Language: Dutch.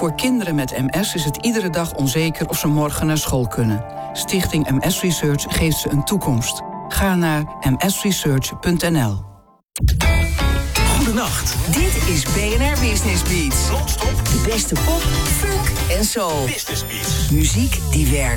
Voor kinderen met MS is het iedere dag onzeker of ze morgen naar school kunnen. Stichting MS Research geeft ze een toekomst. Ga naar msresearch.nl. Goedenacht. Dit is BNR Business Beats. Non-stop De beste pop, funk en soul. Business Beats. Muziek die werkt.